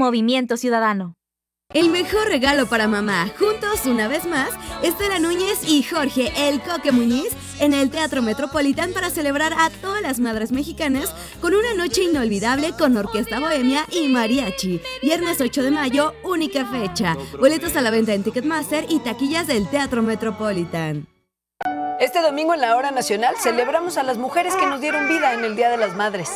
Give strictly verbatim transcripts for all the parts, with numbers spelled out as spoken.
Movimiento Ciudadano. El mejor regalo para mamá, juntos una vez más, Estela Núñez y Jorge El Coque Muñiz en el Teatro Metropolitan para celebrar a todas las madres mexicanas con una noche inolvidable con orquesta bohemia y mariachi. Viernes ocho de mayo, única fecha. Boletos a la venta en Ticketmaster y taquillas del Teatro Metropolitan. Este domingo en la Hora Nacional celebramos a las mujeres que nos dieron vida en el Día de las Madres.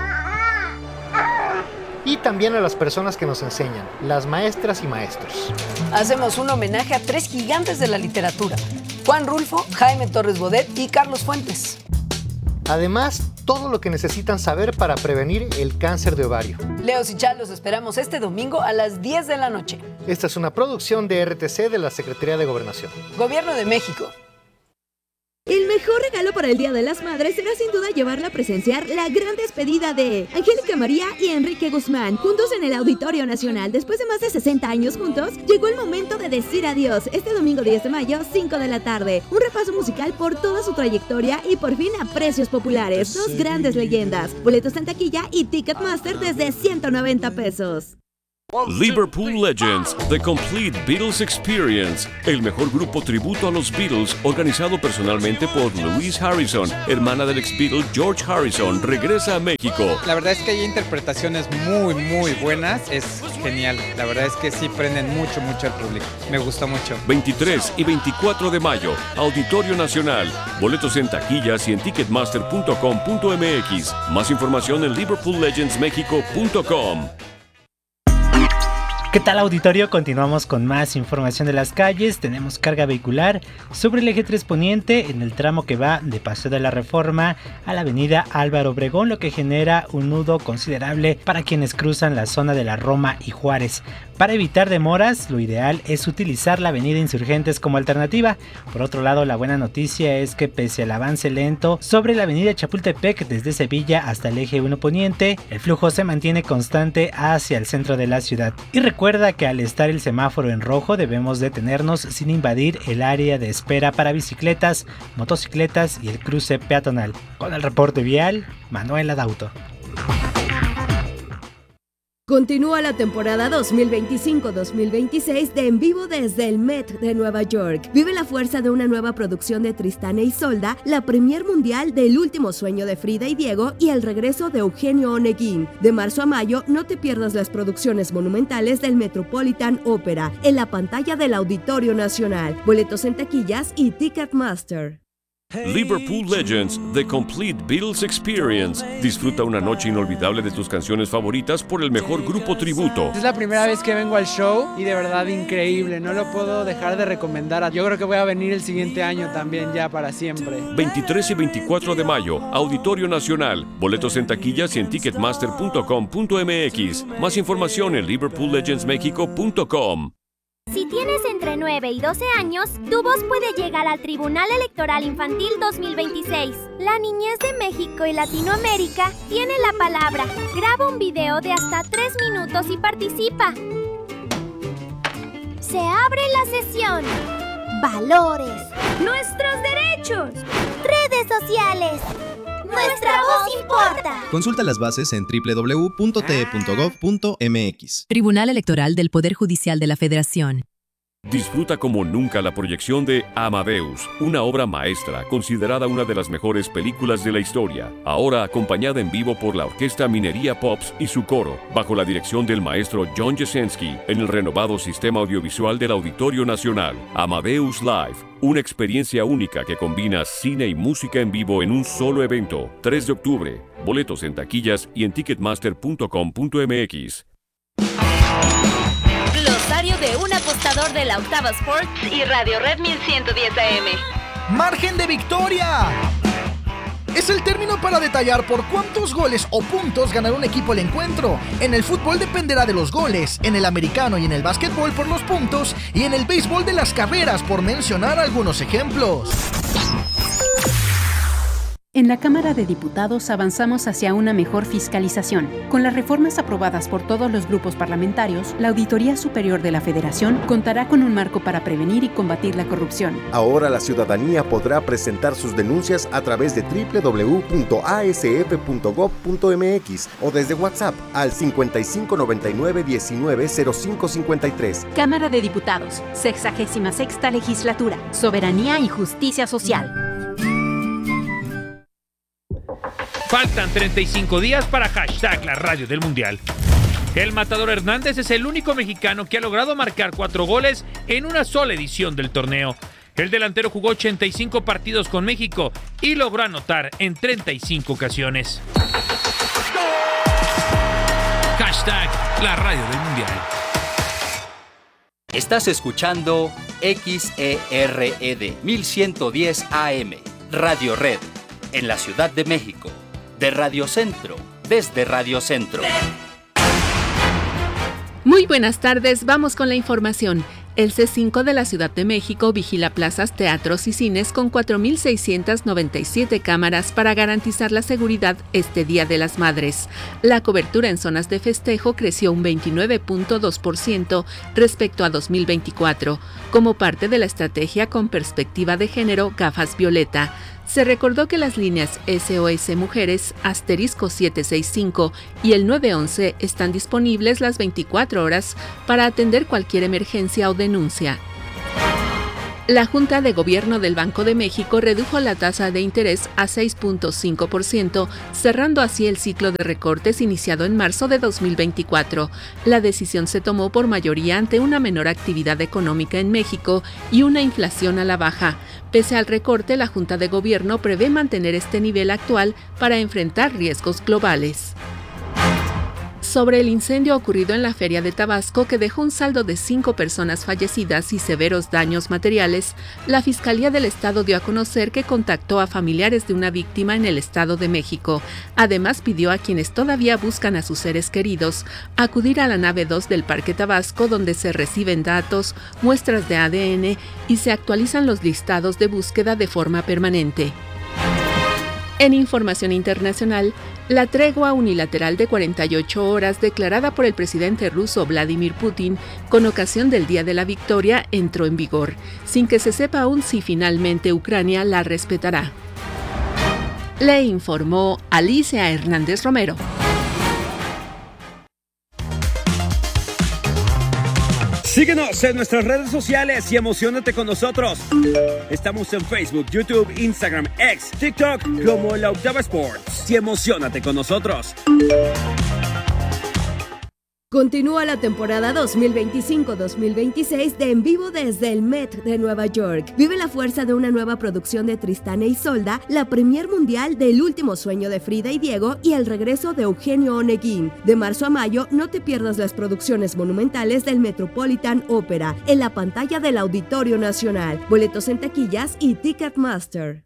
Y también a las personas que nos enseñan, las maestras y maestros. Hacemos un homenaje a tres gigantes de la literatura: Juan Rulfo, Jaime Torres Bodet y Carlos Fuentes. Además, todo lo que necesitan saber para prevenir el cáncer de ovario. Leos y Chal, los esperamos este domingo a las diez de la noche. Esta es una producción de R T C de la Secretaría de Gobernación. Gobierno de México. El mejor regalo para el Día de las Madres será sin duda llevarla a presenciar la gran despedida de Angélica María y Enrique Guzmán, juntos en el Auditorio Nacional. Después de más de sesenta años juntos, llegó el momento de decir adiós. Este domingo diez de mayo, cinco de la tarde. Un repaso musical por toda su trayectoria y por fin a precios populares. Dos grandes leyendas. Boletos en taquilla y Ticketmaster desde ciento noventa pesos. Liverpool Legends, The Complete Beatles Experience, el mejor grupo tributo a los Beatles, organizado personalmente por Louise Harrison, hermana del ex-Beatle George Harrison, regresa a México. La verdad es que hay interpretaciones muy, muy buenas, es genial. La verdad es que sí prenden mucho, mucho al público. Me gustó mucho. veintitrés y veinticuatro de mayo, Auditorio Nacional. Boletos en taquillas y en ticketmaster punto com punto m x. Más información en liverpool legends mexico punto com. ¿Qué tal, auditorio? Continuamos con más información de las calles. Tenemos carga vehicular sobre el eje tres Poniente en el tramo que va de Paseo de la Reforma a la avenida Álvaro Obregón, lo que genera un nudo considerable para quienes cruzan la zona de la Roma y Juárez. Para evitar demoras, lo ideal es utilizar la avenida Insurgentes como alternativa. Por otro lado, la buena noticia es que pese al avance lento sobre la avenida Chapultepec desde Sevilla hasta el eje uno Poniente, el flujo se mantiene constante hacia el centro de la ciudad. Y recuerda que al estar el semáforo en rojo debemos detenernos sin invadir el área de espera para bicicletas, motocicletas y el cruce peatonal. Con el reporte vial, Manuel Adauto. Continúa la temporada dos mil veinticinco dos mil veintiséis de En Vivo desde el Met de Nueva York. Vive la fuerza de una nueva producción de Tristán e Isolda, la premier mundial del Último Sueño de Frida y Diego y el regreso de Eugenio Oneguín. De marzo a mayo, no te pierdas las producciones monumentales del Metropolitan Opera en la pantalla del Auditorio Nacional. Boletos en taquillas y Ticketmaster. Liverpool Legends, The Complete Beatles Experience. Disfruta una noche inolvidable de tus canciones favoritas por el mejor grupo tributo. Es la primera vez que vengo al show y de verdad increíble, no lo puedo dejar de recomendar. Yo creo que voy a venir el siguiente año también ya para siempre. veintitrés y veinticuatro de mayo, Auditorio Nacional. Boletos en taquillas y en ticketmaster punto com punto m x. Más información en liverpool legends mexico punto com. Si tienes entre nueve y doce años, tu voz puede llegar al Tribunal Electoral Infantil dos mil veintiséis. La niñez de México y Latinoamérica tiene la palabra. Graba un video de hasta tres minutos y participa. Se abre la sesión. Valores. Nuestros derechos. Redes sociales. Nuestra voz importa. Consulta las bases en doble u doble u doble u punto t e punto gov punto m x. Tribunal Electoral del Poder Judicial de la Federación. Disfruta como nunca la proyección de Amadeus, una obra maestra considerada una de las mejores películas de la historia, ahora acompañada en vivo por la Orquesta Minería Pops y su coro, bajo la dirección del maestro John Jasenski, en el renovado sistema audiovisual del Auditorio Nacional. Amadeus Live, una experiencia única que combina cine y música en vivo en un solo evento. tres de octubre, boletos en taquillas y en ticketmaster punto com punto m x. Glosario de un apostador de la Octava Sports y Radio Red mil ciento diez A M. ¡Margen de victoria! Es el término para detallar por cuántos goles o puntos ganará un equipo el encuentro. En el fútbol dependerá de los goles, en el americano y en el básquetbol por los puntos, y en el béisbol de las carreras, por mencionar algunos ejemplos. En la Cámara de Diputados avanzamos hacia una mejor fiscalización. Con las reformas aprobadas por todos los grupos parlamentarios, la Auditoría Superior de la Federación contará con un marco para prevenir y combatir la corrupción. Ahora la ciudadanía podrá presentar sus denuncias a través de doble u doble u doble u punto a s f punto gob punto m x o desde WhatsApp al cincuenta y cinco noventa y nueve diecinueve cero cinco cincuenta y tres. Cámara de Diputados, sexagésima sexta Legislatura, Soberanía y Justicia Social. Faltan treinta y cinco días para hashtag la radio del Mundial. El Matador Hernández es el único mexicano que ha logrado marcar cuatro goles en una sola edición del torneo. El delantero jugó ochenta y cinco partidos con México y logró anotar en treinta y cinco ocasiones. Hashtag la radio del Mundial. Estás escuchando X E R E D mil ciento diez A M, Radio Red, en la Ciudad de México. De Radio Centro, desde Radio Centro. Muy buenas tardes, vamos con la información. El C cinco de la Ciudad de México vigila plazas, teatros y cines con cuatro mil seiscientas noventa y siete cámaras para garantizar la seguridad este Día de las Madres. La cobertura en zonas de festejo creció un veintinueve punto dos por ciento respecto a dos mil veinticuatro, como parte de la estrategia con perspectiva de género Gafas Violeta. Se recordó que las líneas S O S Mujeres, asterisco setecientos sesenta y cinco y el nueve once están disponibles las veinticuatro horas para atender cualquier emergencia o denuncia. La Junta de Gobierno del Banco de México redujo la tasa de interés a seis punto cinco por ciento, cerrando así el ciclo de recortes iniciado en marzo de dos mil veinticuatro. La decisión se tomó por mayoría ante una menor actividad económica en México y una inflación a la baja. Pese al recorte, la Junta de Gobierno prevé mantener este nivel actual para enfrentar riesgos globales. Sobre el incendio ocurrido en la Feria de Tabasco, que dejó un saldo de cinco personas fallecidas y severos daños materiales, la Fiscalía del Estado dio a conocer que contactó a familiares de una víctima en el Estado de México. Además, pidió a quienes todavía buscan a sus seres queridos acudir a la nave dos del Parque Tabasco, donde se reciben datos, muestras de A D N y se actualizan los listados de búsqueda de forma permanente. En información internacional, la tregua unilateral de cuarenta y ocho horas declarada por el presidente ruso Vladimir Putin con ocasión del Día de la Victoria entró en vigor, sin que se sepa aún si finalmente Ucrania la respetará. Le informó Alicia Hernández Romero. Síguenos en nuestras redes sociales y emociónate con nosotros. Estamos en Facebook, YouTube, Instagram, X, TikTok como La Octava Sports. Y emociónate con nosotros. Continúa la temporada dos mil veinticinco dos mil veintiséis de En Vivo desde el Met de Nueva York. Vive la fuerza de una nueva producción de Tristán e Isolda, la premier mundial del Último Sueño de Frida y Diego y el regreso de Eugenio Oneguín. De marzo a mayo, no te pierdas las producciones monumentales del Metropolitan Opera en la pantalla del Auditorio Nacional. Boletos en taquillas y Ticketmaster.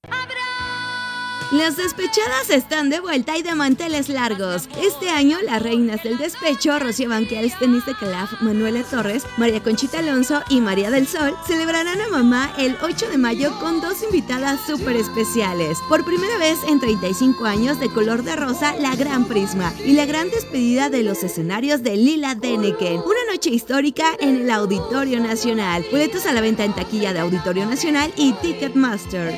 Las despechadas están de vuelta y de manteles largos. Este año, las reinas del despecho, Rocío Banquels, Denise de Calaf, Manuela Torres, María Conchita Alonso y María del Sol, celebrarán a mamá el ocho de mayo con dos invitadas súper especiales. Por primera vez en treinta y cinco años, de color de rosa, la Gran Prisma y la gran despedida de los escenarios de Lila Denneken. Una noche histórica en el Auditorio Nacional. Boletos a la venta en taquilla de Auditorio Nacional y Ticketmaster.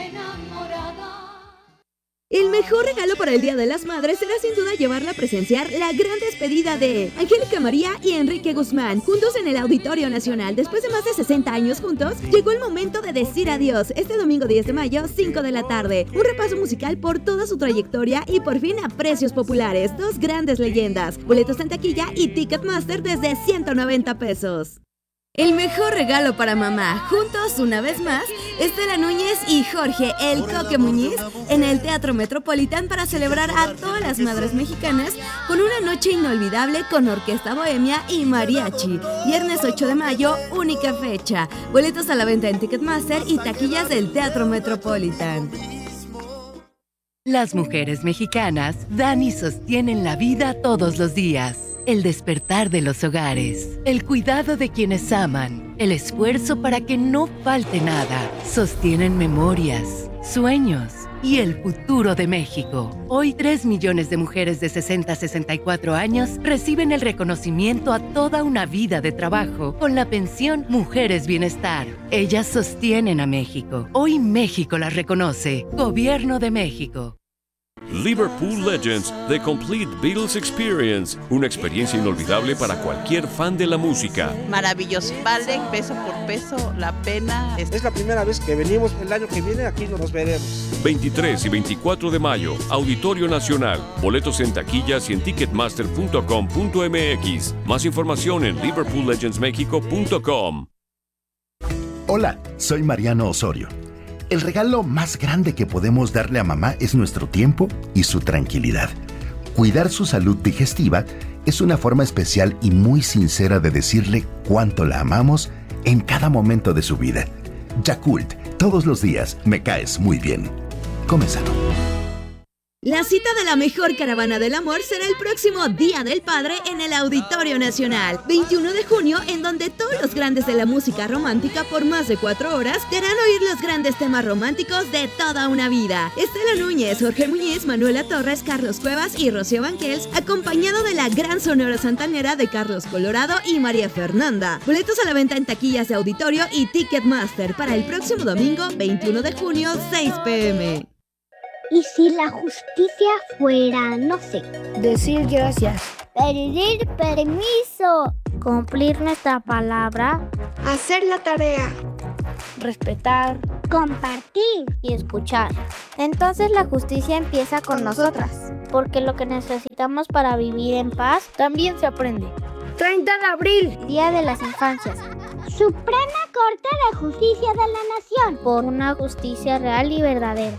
El mejor regalo para el Día de las Madres será sin duda llevarla a presenciar la gran despedida de Angélica María y Enrique Guzmán, juntos en el Auditorio Nacional. Después de más de sesenta años juntos, llegó el momento de decir adiós. Este domingo diez de mayo, cinco de la tarde. Un repaso musical por toda su trayectoria y por fin a precios populares. Dos grandes leyendas. Boletos en taquilla y Ticketmaster desde ciento noventa pesos. El mejor regalo para mamá, juntos una vez más, Estela Núñez y Jorge El Coque Muñiz en el Teatro Metropolitan para celebrar a todas las madres mexicanas con una noche inolvidable con orquesta bohemia y mariachi. Viernes ocho de mayo, única fecha. Boletos a la venta en Ticketmaster y taquillas del Teatro Metropolitan. Las mujeres mexicanas dan y sostienen la vida todos los días. El despertar de los hogares, el cuidado de quienes aman, el esfuerzo para que no falte nada, sostienen memorias, sueños, y el futuro de México. Hoy, tres millones de mujeres de sesenta a sesenta y cuatro años reciben el reconocimiento a toda una vida de trabajo con la pensión Mujeres Bienestar. Ellas sostienen a México. Hoy México las reconoce. Gobierno de México. Liverpool Legends, The Complete Beatles Experience, una experiencia inolvidable para cualquier fan de la música. Maravilloso, vale peso por peso la pena. Es la primera vez que venimos, el año que viene aquí nos veremos. veintitrés y veinticuatro de mayo, Auditorio Nacional. Boletos en taquillas y en ticketmaster punto com punto m x. Más información en liverpool legends mexico punto com. Hola, soy Mariano Osorio. El regalo más grande que podemos darle a mamá es nuestro tiempo y su tranquilidad. Cuidar su salud digestiva es una forma especial y muy sincera de decirle cuánto la amamos en cada momento de su vida. Yakult, todos los días me caes muy bien. Come sano. La cita de la mejor caravana del amor será el próximo Día del Padre en el Auditorio Nacional, veintiuno de junio, en donde todos los grandes de la música romántica por más de cuatro horas te harán oír los grandes temas románticos de toda una vida. Estela Núñez, Jorge Muñiz, Manuela Torres, Carlos Cuevas y Rocío Banquels, acompañado de la gran Sonora Santanera de Carlos Colorado y María Fernanda. Boletos a la venta en taquillas de Auditorio y Ticketmaster para el próximo domingo, veintiuno de junio, seis pe eme. ¿Y si la justicia fuera, no sé, decir gracias, pedir permiso, cumplir nuestra palabra, hacer la tarea, respetar, compartir y escuchar? Entonces la justicia empieza con nosotras, porque lo que necesitamos para vivir en paz también se aprende. treinta de abril, Día de las Infancias. Suprema Corte de Justicia de la Nación, por una justicia real y verdadera.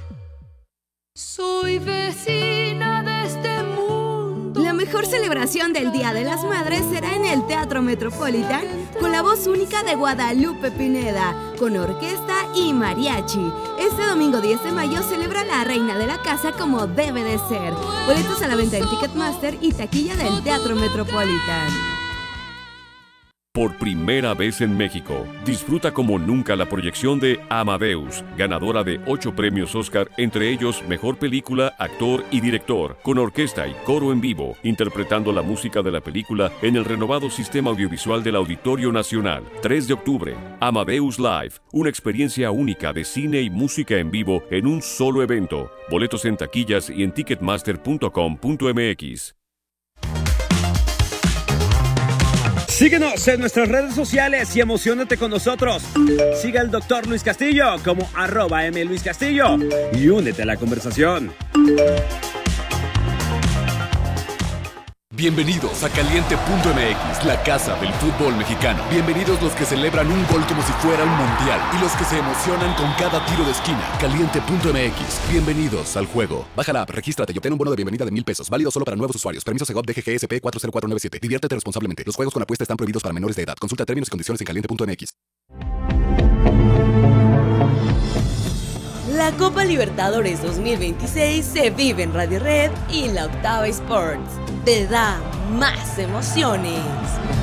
Soy vecina de este mundo. La mejor celebración del Día de las Madres será en el Teatro Metropolitan con la voz única de Guadalupe Pineda, con orquesta y mariachi. Este domingo diez de mayo celebra la reina de la casa como debe de ser. Boletos a la venta en Ticketmaster y taquilla del Teatro Metropolitan. Por primera vez en México, disfruta como nunca la proyección de Amadeus, ganadora de ocho premios Oscar, entre ellos Mejor Película, Actor y Director, con orquesta y coro en vivo, interpretando la música de la película en el renovado sistema audiovisual del Auditorio Nacional. tres de octubre, Amadeus Live, una experiencia única de cine y música en vivo en un solo evento. Boletos en taquillas y en ticketmaster punto com punto eme equis. Síguenos en nuestras redes sociales y emociónate con nosotros. Siga al doctor Luis Castillo como arroba M Luis Castillo y únete a la conversación. Bienvenidos a Caliente punto eme equis, la casa del fútbol mexicano. Bienvenidos los que celebran un gol como si fuera un mundial y los que se emocionan con cada tiro de esquina. Caliente punto eme equis, bienvenidos al juego. Baja la app, regístrate y obtén un bono de bienvenida de mil pesos, válido solo para nuevos usuarios. Permiso Segov D G G S P cuatro cero cuatro nueve siete. Diviértete responsablemente. Los juegos con apuesta están prohibidos para menores de edad. Consulta términos y condiciones en Caliente punto eme equis. La Copa Libertadores dos mil veintiséis se vive en Radio Red y la Octava Sports. Te da más emociones.